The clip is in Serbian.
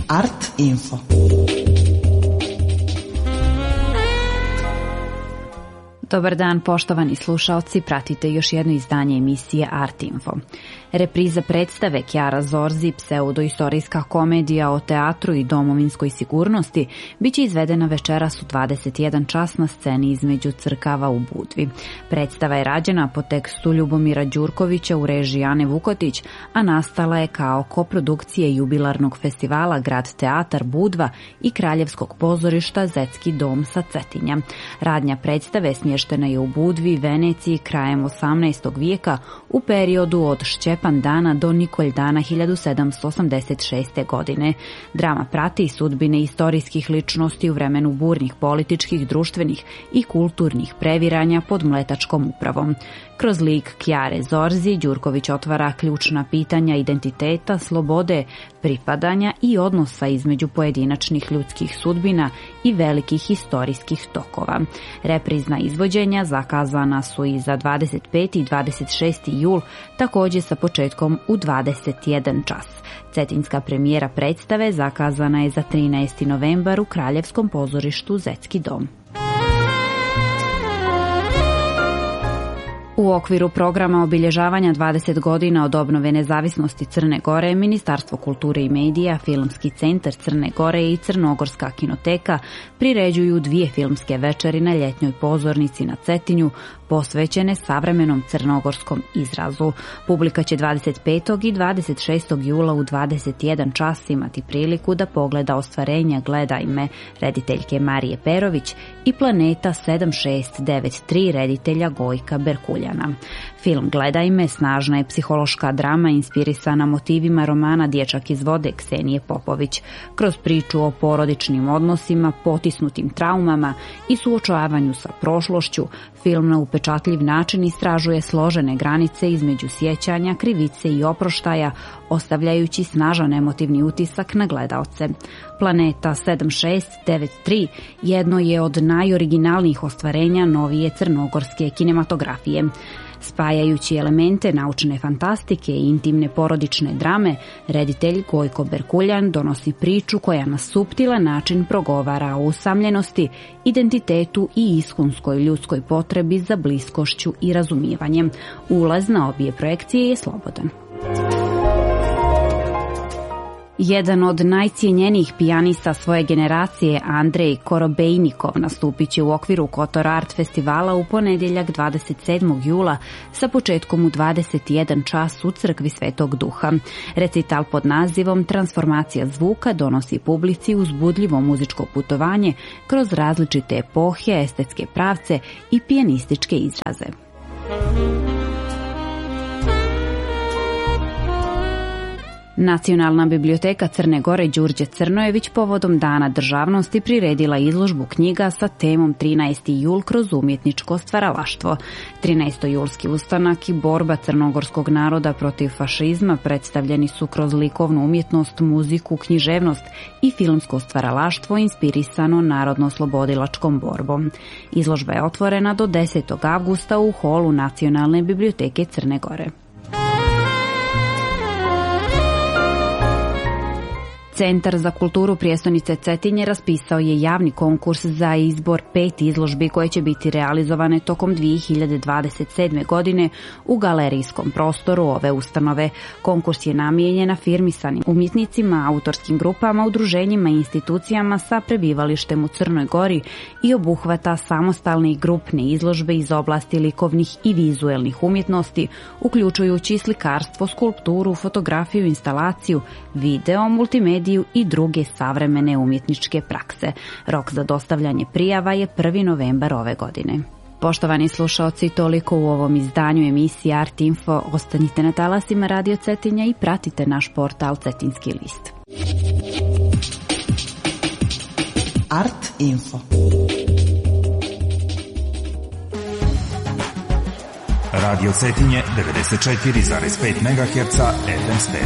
Art Info. Dobar dan, poštovani slušaoci, pratite još jedno izdanje emisije Art Info. Repriza predstave Chiara Zorzi, pseudoistorijska komedija o teatru i domovinskoj sigurnosti, biće izvedena večeras u 21 čas na sceni između crkava u Budvi. Predstava je rađena po tekstu Ljubomira Đurkovića u režiji Ane Vukotić, a nastala je kao koprodukcije jubilarnog festivala Grad teatar Budva i Kraljevskog pozorišta Zetski dom sa Cetinja. Radnja predstave smještena je u Budvi, Veneciji, krajem 18. vijeka u periodu od Šćepan dana do Nikolj dana 1786. godine. Drama prati sudbine istorijskih ličnosti u vremenu burnih političkih, društvenih i kulturnih previranja pod mletačkom upravom. Kroz lik Chiare Zorzi, Đurković otvara ključna pitanja identiteta, slobode, pripadanja i odnosa između pojedinačnih ljudskih sudbina i velikih historijskih tokova. Reprizna izvođenja zakazana su i za 25. i 26. jul, također sa početkom u 21 čas. Cetinjska premijera predstave zakazana je za 13. novembar u Kraljevskom pozorištu Zetski dom. U okviru programa obilježavanja 20 godina od obnove nezavisnosti Crne Gore, Ministarstvo kulture i medija, Filmski centar Crne Gore i Crnogorska kinoteka priređuju 2 filmske večeri na ljetnjoj pozornici na Cetinju, posvećene savremenom crnogorskom izrazu. Publika će 25. i 26. jula u 21 čas imati priliku da pogleda ostvarenja Gledaj me rediteljke Marije Perović i Planeta 7693 reditelja Gojka Berkuljana. Film Gledaj me snažna je psihološka drama inspirisana motivima romana Dječak iz vode Ksenije Popović. Kroz priču o porodičnim odnosima, potisnutim traumama i suočavanju sa prošlošću, film na upečatljiv način istražuje složene granice između sjećanja, krivice i oproštaja, ostavljajući snažan emotivni utisak na gledaoce. Planeta 7693 jedno je od najoriginalnijih ostvarenja novije crnogorske kinematografije. Spajajući elemente naučne fantastike i intimne porodične drame, reditelj Gojko Berkuljan donosi priču koja na suptilan način progovara o usamljenosti, identitetu i iskonskoj ljudskoj potrebi za bliskošću i razumijevanjem. Ulaz na obje projekcije je slobodan. Jedan od najcijenjenijih pijanista svoje generacije, Andrej Korobejnikov, nastupit će u okviru Kotor Art festivala u ponedjeljak 27. jula sa početkom u 21 čas u Crkvi Svetog Duha. Recital pod nazivom Transformacija zvuka donosi publici uzbudljivo muzičko putovanje kroz različite epohe, estetske pravce i pijanističke izraze. Nacionalna biblioteka Crne Gore Đurđe Crnojević povodom Dana državnosti priredila izložbu knjiga sa temom 13. jul kroz umjetničko stvaralaštvo. 13. ustanak i borba crnogorskog naroda protiv fašizma predstavljeni su kroz likovnu umjetnost, muziku, književnost i filmsko stvaralaštvo inspirisano narodno-oslobodilačkom borbom. Izložba je otvorena do 10. avgusta u holu Nacionalne biblioteke Crne Gore. Centar za kulturu prijestolnice Cetinje raspisao je javni konkurs za izbor 5 izložbi koje će biti realizovane tokom 2027. godine u galerijskom prostoru ove ustanove. Konkurs je namijenjen afirmisanim umjetnicima, autorskim grupama, udruženjima i institucijama sa prebivalištem u Crnoj Gori i obuhvata samostalne i grupne izložbe iz oblasti likovnih i vizuelnih umjetnosti, uključujući slikarstvo, skulpturu, fotografiju, instalaciju, video, multimediju i druge savremene umjetničke prakse. Rok za dostavljanje prijava je 1. novembar ove godine. Poštovani slušaoci, toliko u ovom izdanju emisije Art Info. Ostanite na talasima Radio Cetinja i pratite naš portal Cetinski list. Art Info. Radio Cetinje 94,5 MHz FM stereo.